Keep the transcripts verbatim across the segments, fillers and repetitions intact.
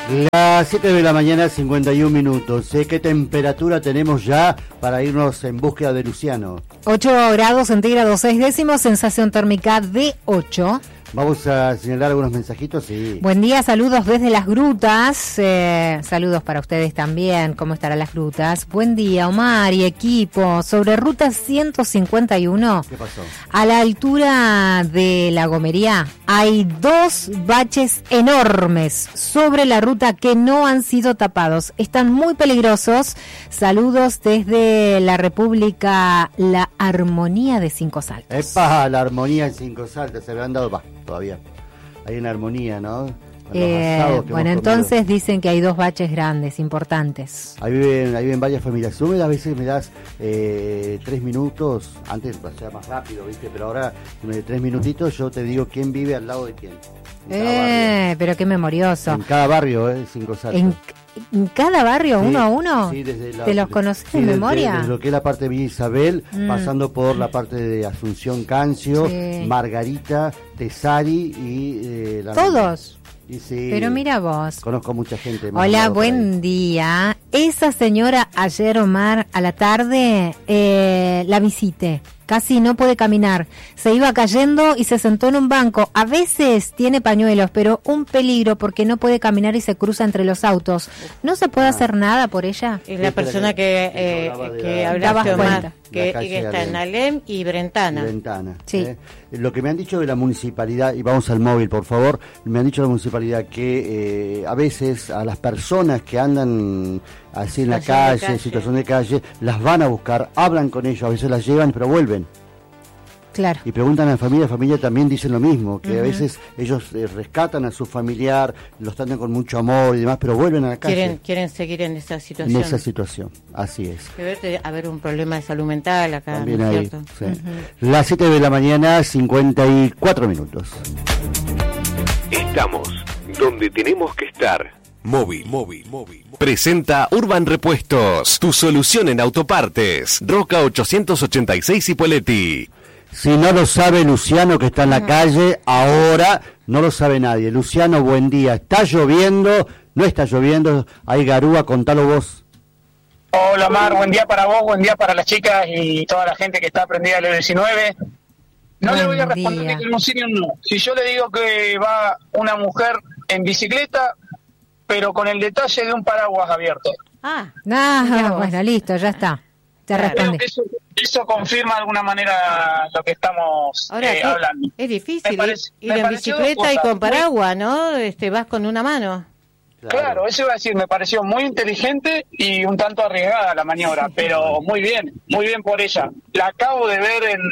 Las siete de la mañana, cincuenta y un minutos. ¿Eh? ¿Qué temperatura tenemos ya para irnos en búsqueda de Luciano? ocho grados centígrados, seis décimos, sensación térmica de ocho. Vamos a señalar algunos mensajitos. Sí. Buen día, saludos desde Las Grutas. Eh, saludos para ustedes también. ¿Cómo estarán Las Grutas? Buen día, Omar y equipo. Sobre ruta ciento cincuenta y uno. ¿Qué pasó? A la altura de La Gomería hay dos baches enormes sobre la ruta que no han sido tapados. Están muy peligrosos. Saludos desde la República La Armonía de Cinco Saltos. ¡Epa! La Armonía en Cinco Saltos. Se le han dado... Bah, todavía hay una armonía, ¿no? Eh, bueno, entonces dicen que hay dos baches grandes, importantes. Ahí viven, ahí viven varias familias. Tú me das, a veces me das eh, tres minutos, antes sea más rápido, ¿viste? Pero ahora, de tres minutitos, yo te digo quién vive al lado de quién. Eh, pero qué memorioso. En cada barrio, ¿eh? Cinco Saltos. En, en cada barrio, sí, uno a uno. Sí, desde la, ¿Te los conoces sí, de memoria? Desde, desde lo que es la parte de Villa Isabel, mm. pasando por la parte de Asunción Cancio, sí. Margarita, Tesari y... Eh, la ¿Todos? Y sí, pero mira vos. Conozco mucha gente. Hola, buen día. Esa señora ayer, Omar, a la tarde, eh, la visité. Casi no puede caminar. Se iba cayendo y se sentó en un banco. A veces tiene pañuelos, pero un peligro porque no puede caminar y se cruza entre los autos. ¿No se puede ah. hacer nada por ella? Es la persona que, eh, que hablaste, Omar, que, que está en Alem y Brentana. Brentana. Sí. Eh. Lo que me han dicho de la municipalidad, y vamos al móvil, por favor, me han dicho de la municipalidad que eh, a veces a las personas que andan así en la calle, en situación de calle, las van a buscar, hablan con ellos, a veces las llevan, pero vuelven. Claro. Y preguntan a la familia, la familia también dicen lo mismo, que uh-huh. a veces ellos eh, rescatan a su familiar, los tratan con mucho amor y demás, pero vuelven a la calle. Quieren, quieren seguir en esa situación. En esa situación, así es. Debe haber un problema de salud mental acá, también ¿no es hay, cierto? Sí. Uh-huh. Las siete de la mañana, cincuenta y cuatro minutos. Estamos donde tenemos que estar. Móvil, móvil, móvil. Presenta Urban Repuestos, tu solución en autopartes. Roca ochocientos ochenta y seis Ipoleti. Si no lo sabe Luciano, que está en la calle, ahora no lo sabe nadie. Luciano, buen día. ¿Está lloviendo? ¿No está lloviendo? Hay garúa, contalo vos. Hola, Mar, buen día para vos, buen día para las chicas y toda la gente que está aprendida al diecinueve. No buen le voy a responder día. Que Luciano no. Si yo le digo que va una mujer en bicicleta, pero con el detalle de un paraguas abierto. Ah, nah, bueno, listo, ya está. Te responde. Eso, eso confirma de alguna manera lo que estamos Ahora, eh, hablando. Es difícil parece, ir en bicicleta y con paraguas, ¿no? Este, vas con una mano. Claro. claro, eso iba a decir, me pareció muy inteligente y un tanto arriesgada la maniobra, pero muy bien, muy bien por ella. La acabo de ver en,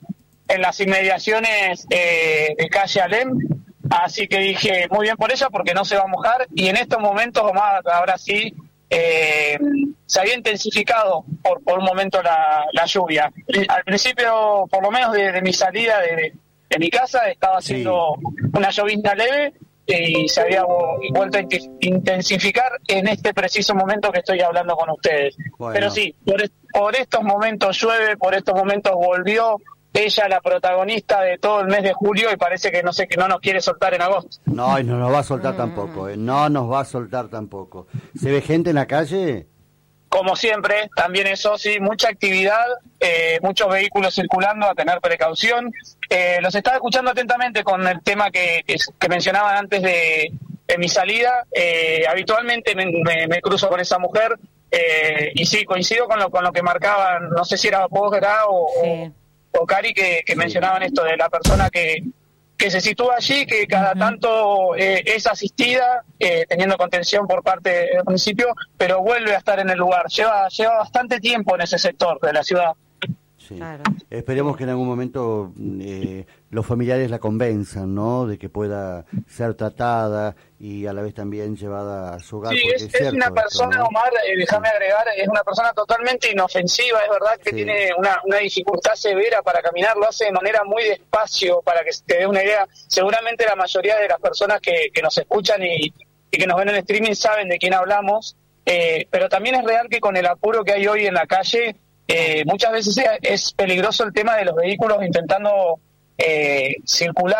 en las inmediaciones eh, de calle Alem. Así que dije, muy bien por ella, porque no se va a mojar. Y en estos momentos, Omar, ahora sí, eh, se había intensificado por, por un momento la, la lluvia. Al principio, por lo menos de, de mi salida de, de mi casa, estaba haciendo sí. una llovizna leve y se había vuelto a intensificar en este preciso momento que estoy hablando con ustedes. Bueno. Pero sí, por, por estos momentos llueve, por estos momentos volvió ella, la protagonista de todo el mes de julio, y parece que no sé que no nos quiere soltar en agosto. No, y no nos va a soltar mm. tampoco, ¿eh? No nos va a soltar tampoco. ¿Se ve gente en la calle? Como siempre, también eso, sí, mucha actividad, eh, muchos vehículos circulando, a tener precaución. Eh, los estaba escuchando atentamente con el tema que, que, que mencionaban antes de, de mi salida. Eh, habitualmente me, me, me cruzo con esa mujer, eh, y sí, coincido con lo, con lo que marcaban, no sé si era vos, ¿verdad? O, sí. o, o Cari, que, que sí. mencionaban esto de la persona que... que se sitúa allí, que cada uh-huh. tanto eh, es asistida, eh, teniendo contención por parte del municipio, pero vuelve a estar en el lugar. Lleva lleva bastante tiempo en ese sector de la ciudad. Sí. Claro. Esperemos que en algún momento eh, los familiares la convenzan, ¿no?, de que pueda ser tratada y a la vez también llevada a su hogar. Sí, es, es, es una persona, esto, ¿no? Omar, eh, déjame agregar, es una persona totalmente inofensiva, es verdad que sí. tiene una, una dificultad severa para caminar, lo hace de manera muy despacio, para que te dé una idea. Seguramente la mayoría de las personas que, que nos escuchan y, y que nos ven en streaming saben de quién hablamos, eh, pero también es real que con el apuro que hay hoy en la calle, Eh, muchas veces es peligroso el tema de los vehículos intentando eh, circular,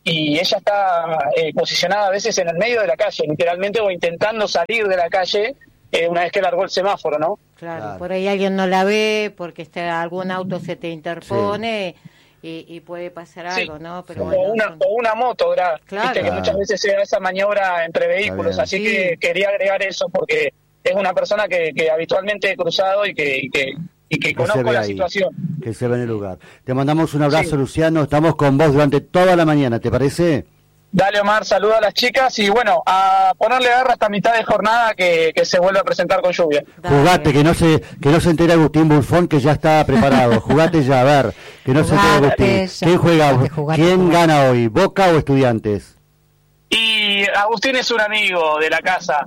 y ella está eh, posicionada a veces en el medio de la calle, literalmente, o intentando salir de la calle eh, una vez que largó el semáforo, ¿no? Claro, Claro. por ahí alguien no la ve porque está, algún auto se te interpone y, y puede pasar Sí. algo, ¿no? Pero O bueno, una, son- o una moto, ¿verdad? Claro. Viste que Claro. muchas veces se da esa maniobra entre vehículos, bien. así Sí. que quería agregar eso porque es una persona que, que habitualmente he cruzado y que, y que, y que Que se conozco ve la ahí, situación. que se ve en el lugar. Te mandamos un abrazo, Sí. Luciano. Estamos con vos durante toda la mañana, ¿te parece? Dale, Omar, saluda a las chicas y bueno, a ponerle garra hasta mitad de jornada que, que se vuelve a presentar con lluvia. Dale. Jugate, que no se que no se entere Agustín Bulfón, que ya está preparado. Jugate ya, a ver, que no se entere Jugate Agustín. ya. ¿Quién juega? Jugate, jugate, ¿Quién jugate. gana hoy? ¿Boca o Estudiantes? Y Agustín es un amigo de la casa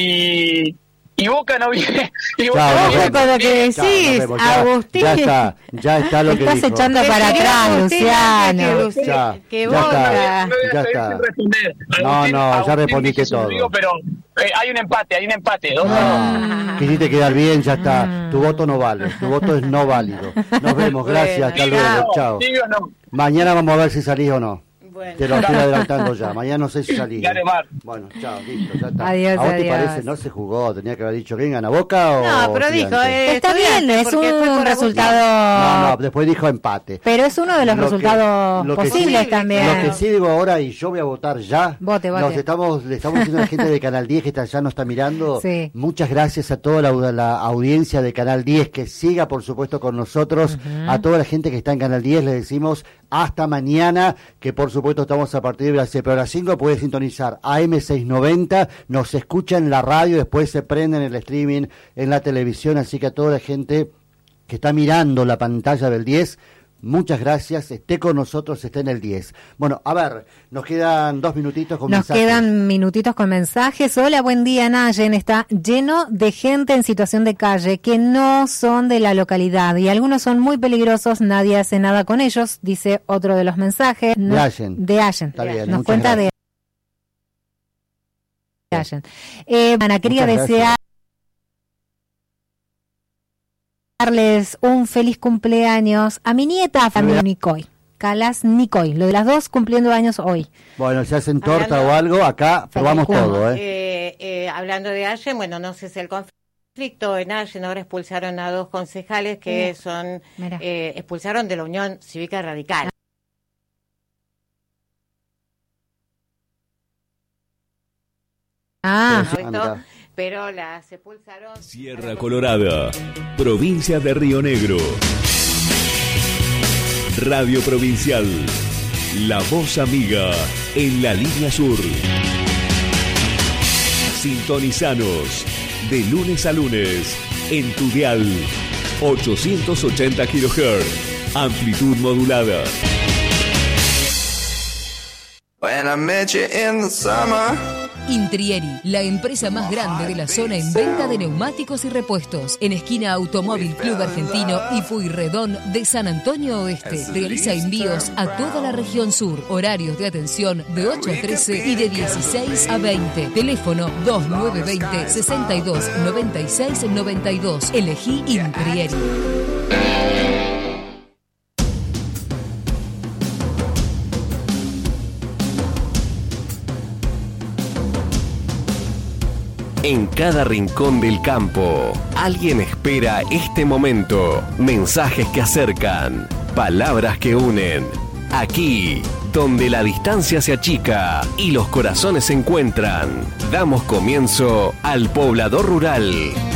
y, y Boca no viene. Y Boca Chao, no nos viene. Ojo con lo que Chao, nos decís, vemos. Ya- Agustín. Ya está, ya está lo que Estás dijo. echando para Prefirió atrás, Agustín Luciano. antes que Luci- Ya, que ya Boca. está. No voy a Ya seguir está. sin responder. No, Agustín- no, ya Agustín respondiste dice su todo. amigo, pero eh, hay un empate, hay un empate. dos a dos. Ah, quisiste quedar bien, ya está. Tu voto no vale, tu voto es no válido. Nos vemos, gracias, Bueno, hasta Tibios luego, no, chao. tibios no. Mañana vamos a ver si salís o no. Bueno. Te lo estoy adelantando ya, mañana no sé si salís. Dale, Mar. Bueno, chao, listo, ya está. Adiós, ¿A vos te adiós. parece? No se jugó, tenía que haber dicho, ¿quién gana, Boca o No, pero dijo, Estudiantes? eh, Está bien, estudiante, es porque fue un por resultado... No, no, después dijo empate. Pero es uno de los Lo que- resultados lo que sí- posibles Lo también. Lo que sí digo ahora, y yo voy a votar ya. Vote, vote. Nos estamos, le estamos diciendo a la gente de Canal diez que está, ya nos está mirando. Sí. Muchas gracias a toda la, la audiencia de Canal diez que siga, por supuesto, con nosotros. A toda la gente que está en Canal diez le decimos hasta mañana, que por supuesto estamos a partir de las, pero a las cinco puede sintonizar A M seiscientos noventa, nos escucha en la radio, después se prende en el streaming, en la televisión, así que a toda la gente que está mirando la pantalla del diez, muchas gracias, esté con nosotros, esté en el diez. Bueno, a ver, nos quedan dos minutitos con Nos mensajes. quedan minutitos con mensajes. Hola, buen día, Nayen. Está lleno de gente en situación de calle que no son de la localidad y algunos son muy peligrosos. Nadie hace nada con ellos, dice otro de los mensajes. De Allen. De Allen. Está bien, Nos muchas cuenta de Allen. Eh, Ana, quería Muchas desear darles un feliz cumpleaños a mi nieta, familia Nicoy. Calas Nicoy, lo de las dos cumpliendo años hoy. Bueno, si hacen torta Hablando- o algo, acá probamos Feliz todo, ¿eh? Eh, eh, hablando de Allen, bueno, no sé si el conflicto en Allen, ahora expulsaron a dos concejales que Uh, son, mira. eh, expulsaron de la Unión Cívica Radical. Ah, ¿no? Ah, Esto, mirá. pero las expulsaron. Sierra Colorada, provincia de Río Negro. Radio Provincial, la voz amiga en la línea sur. Sintonizanos de lunes a lunes en tu dial ochocientos ochenta kilohertz, amplitud modulada. When I met you in the summer. Intrieri, la empresa más grande de la zona en venta de neumáticos y repuestos. En esquina Automóvil Club Argentino y Pueyrredón de San Antonio Oeste. Realiza envíos a toda la región sur. Horarios de atención de ocho a trece y de dieciséis a veinte. Teléfono dos nueve dos cero, seis dos nueve seis nueve dos. Elegí Intrieri. En cada rincón del campo, alguien espera este momento. Mensajes que acercan, palabras que unen. Aquí, donde la distancia se achica y los corazones se encuentran, damos comienzo al Poblador Rural.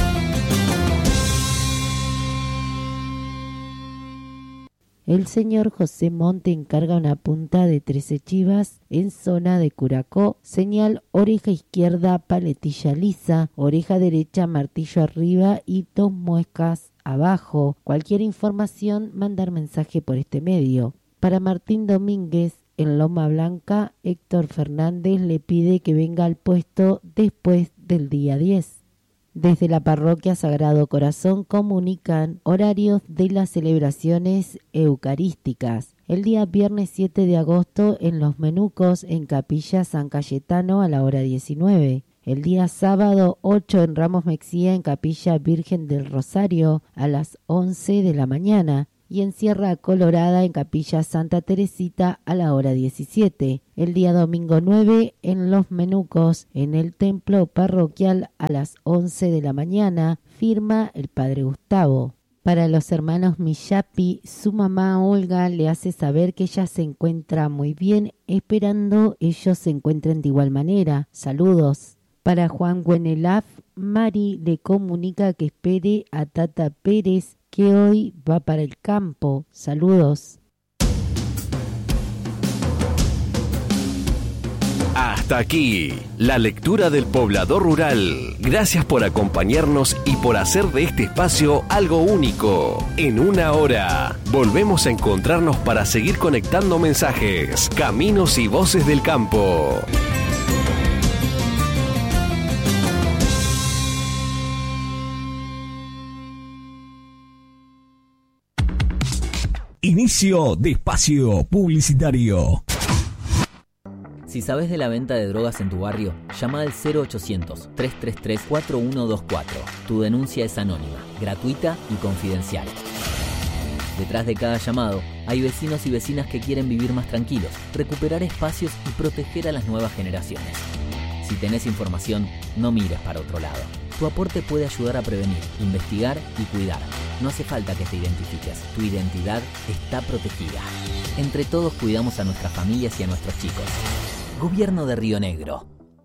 El señor José Monte encarga una punta de trece chivas en zona de Curacó, señal oreja izquierda paletilla lisa, oreja derecha martillo arriba y dos muescas abajo. Cualquier información, mandar mensaje por este medio. Para Martín Domínguez, en Loma Blanca, Héctor Fernández le pide que venga al puesto después del día diez. Desde la parroquia Sagrado Corazón comunican horarios de las celebraciones eucarísticas. El día viernes siete de agosto en Los Menucos, en Capilla San Cayetano a la hora diecinueve. El día sábado ocho en Ramos Mexía, en Capilla Virgen del Rosario a las once de la mañana. y en Sierra Colorada, en Capilla Santa Teresita, a la hora diecisiete. El día domingo nueve, en Los Menucos, en el templo parroquial, a las once de la mañana, firma el padre Gustavo. Para los hermanos Millapi, su mamá Olga le hace saber que ella se encuentra muy bien, esperando ellos se encuentren de igual manera. Saludos. Para Juan Güenelaf, Mari le comunica que espere a Tata Pérez, que hoy va para el campo. Saludos. Hasta aquí, la lectura del Poblador Rural. Gracias por acompañarnos y por hacer de este espacio algo único. En una hora, volvemos a encontrarnos para seguir conectando mensajes, caminos y voces del campo. Inicio de espacio publicitario. Si sabes de la venta de drogas en tu barrio, llama al cero ochocientos, trescientos treinta y tres, cuarenta y uno veinticuatro. Tu denuncia es anónima, gratuita y confidencial. Detrás de cada llamado hay vecinos y vecinas que quieren vivir más tranquilos, recuperar espacios y proteger a las nuevas generaciones. Si tenés información, no mires para otro lado. Tu aporte puede ayudar a prevenir, investigar y cuidar. No hace falta que te identifiques, tu identidad está protegida. Entre todos cuidamos a nuestras familias y a nuestros chicos. Gobierno de Río Negro.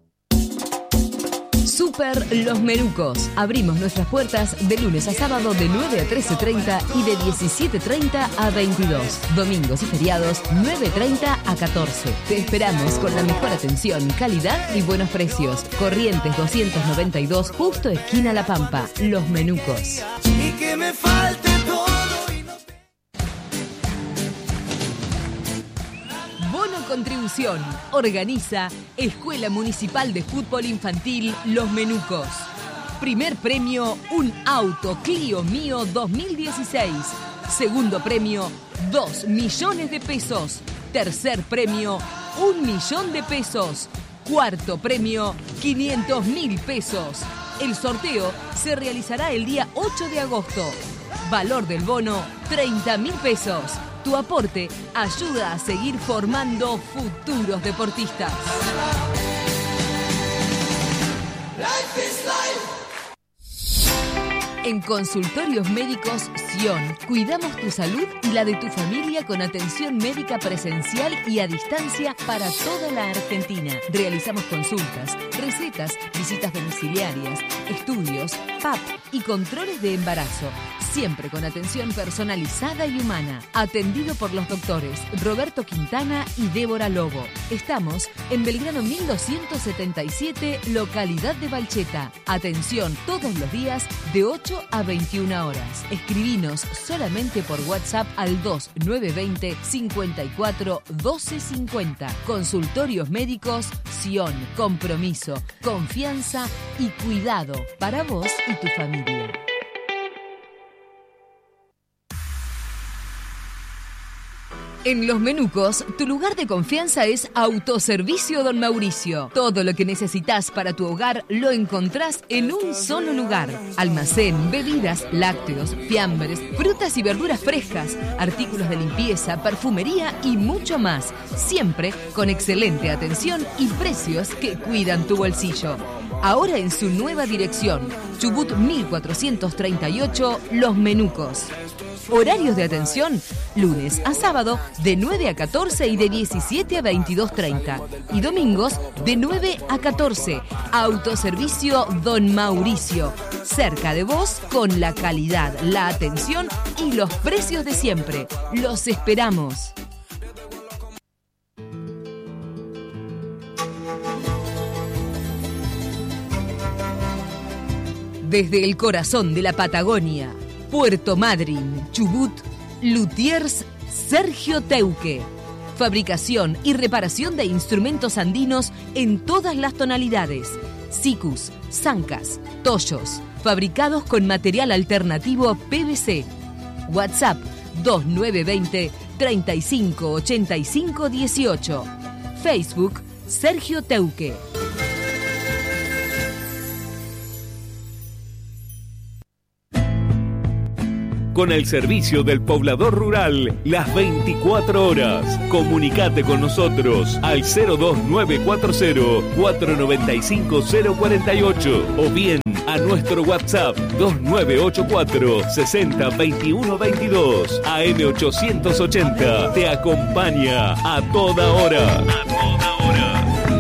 Super Los Menucos. Abrimos nuestras puertas de lunes a sábado de nueve a trece treinta y de diecisiete treinta a veintidós. Domingos y feriados nueve treinta a catorce. Te esperamos con la mejor atención, calidad y buenos precios. Corrientes doscientos noventa y dos, justo esquina La Pampa. Los Menucos. Y que me falte todo. Contribución. Organiza Escuela Municipal de Fútbol Infantil Los Menucos. Primer premio, un auto Clio Mío dos mil dieciséis. Segundo premio, dos millones de pesos. Tercer premio, un millón de pesos. Cuarto premio, quinientos mil pesos. El sorteo se realizará el día ocho de agosto. Valor del bono, treinta mil pesos. Tu aporte ayuda a seguir formando futuros deportistas. En Consultorios Médicos Sion, cuidamos tu salud y la de tu familia con atención médica presencial y a distancia para toda la Argentina. Realizamos consultas, recetas, visitas domiciliarias, estudios, P A P y controles de embarazo. Siempre con atención personalizada y humana. Atendido por los doctores Roberto Quintana y Débora Lobo. Estamos en Belgrano mil doscientos setenta y siete, localidad de Balcheta. Atención todos los días de ocho a veintiuna horas. Escribinos solamente por WhatsApp al dos nueve dos cero, cinco cuatro, uno dos cinco cero. Consultorios Médicos Sion. Compromiso, confianza y cuidado para vos y tu familia. En Los Menucos, tu lugar de confianza es Autoservicio Don Mauricio. Todo lo que necesitas para tu hogar lo encontrás en un solo lugar. Almacén, bebidas, lácteos, fiambres, frutas y verduras frescas, artículos de limpieza, perfumería y mucho más. Siempre con excelente atención y precios que cuidan tu bolsillo. Ahora en su nueva dirección, Chubut mil cuatrocientos treinta y ocho, Los Menucos. Horarios de atención, lunes a sábado de nueve a catorce y de diecisiete a veintidós treinta. Y domingos de nueve a catorce. Autoservicio Don Mauricio. Cerca de vos con la calidad, la atención y los precios de siempre. Los esperamos. Desde el corazón de la Patagonia, Puerto Madryn, Chubut, Luthiers Sergio Teuque. Fabricación y reparación de instrumentos andinos en todas las tonalidades. Sicus, zancas, tollos, fabricados con material alternativo P V C. WhatsApp dos nueve dos cero, treinta y cinco ochenta y cinco dieciocho. Facebook Sergio Teuque. con el servicio del poblador rural las veinticuatro horas. Comunicate con nosotros al cero dos nueve cuatro cero cuatro nueve cinco cero cuatro ocho o bien a nuestro WhatsApp dos nueve ocho cuatro sesenta veintiuno veintidós. A M ochocientos ochenta te acompaña a toda hora. A toda hora.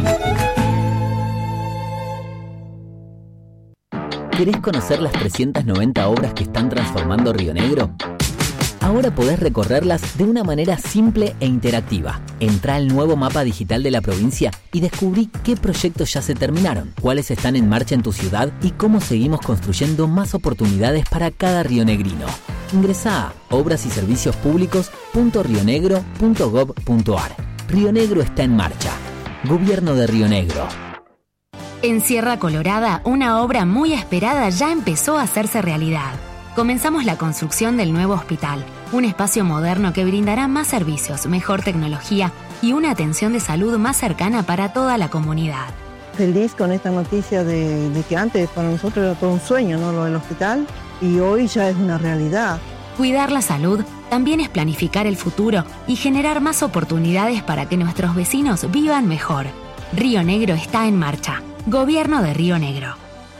¿Querés conocer las trescientas noventa obras que están transformando Río Negro? Ahora podés recorrerlas de una manera simple e interactiva. Entrá al nuevo mapa digital de la provincia y descubrí qué proyectos ya se terminaron, cuáles están en marcha en tu ciudad y cómo seguimos construyendo más oportunidades para cada rionegrino. Ingresá a obras y servicios públicos punto rionegro punto gob punto ar. Río Negro está en marcha. Gobierno de Río Negro. En Sierra Colorada, una obra muy esperada ya empezó a hacerse realidad. Comenzamos la construcción del nuevo hospital, un espacio moderno que brindará más servicios, mejor tecnología y una atención de salud más cercana para toda la comunidad. Feliz con esta noticia de, de que antes para nosotros era todo un sueño, ¿no?, lo del hospital, y hoy ya es una realidad. Cuidar la salud también es planificar el futuro y generar más oportunidades para que nuestros vecinos vivan mejor. Río Negro está en marcha. Gobierno de Río Negro.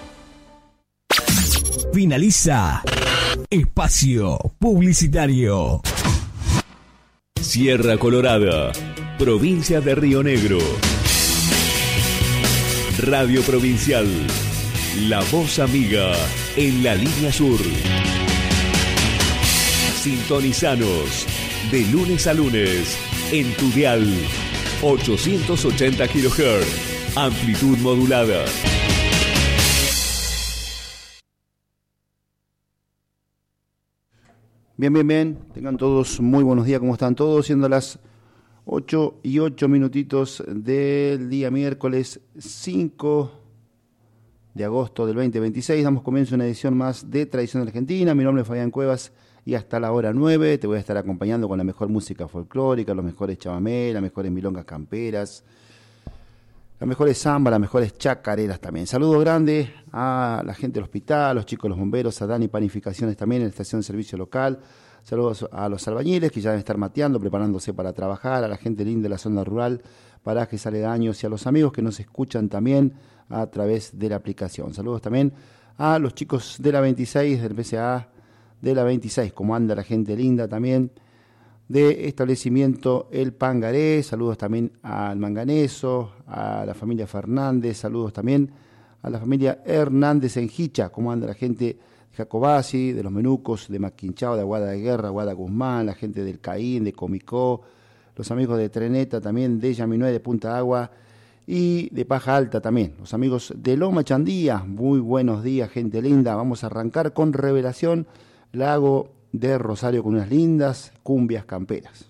Finaliza Espacio Publicitario. Sierra Colorada, provincia de Río Negro. Radio Provincial, la voz amiga en la línea sur. Sintonizanos de lunes a lunes en tu dial ochocientos ochenta kilohertz. Amplitud modulada. Bien, bien, bien. Tengan todos muy buenos días. ¿Cómo están todos? Siendo las ocho y ocho minutitos del día miércoles cinco de agosto del veinte veintiséis. Damos comienzo a una edición más de Tradición Argentina. Mi nombre es Fabián Cuevas y hasta la hora nueve te voy a estar acompañando con la mejor música folclórica, los mejores chamamé, las mejores milongas camperas, las mejores zambas, las mejores chacareras también. Saludo grande a la gente del hospital, a los chicos de los bomberos, a Dani Panificaciones también en la estación de servicio local. Saludos a los albañiles que ya deben estar mateando, preparándose para trabajar, a la gente linda de la zona rural, parajes aledaños y a los amigos que nos escuchan también a través de la aplicación. Saludos también a los chicos de la veintiséis, del P C A de la veintiséis, como anda la gente linda también, de establecimiento El Pangaré. Saludos también al Manganeso, a la familia Fernández, saludos también a la familia Hernández en Hicha, como anda la gente de Jacobasi, de los Menucos, de Maquinchao, de Aguada de Guerra, Aguada Guzmán, la gente del Caín, de Comicó, los amigos de Treneta también, de Yaminué, de Punta Agua y de Paja Alta también, los amigos de Loma Chandía. Muy buenos días, gente linda. Vamos a arrancar con Revelación, Lago de Rosario, con unas lindas cumbias camperas.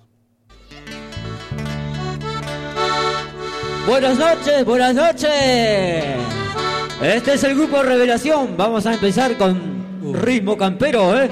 Buenas noches, buenas noches. Este es el grupo Revelación. Vamos a empezar con ritmo campero, ¿eh?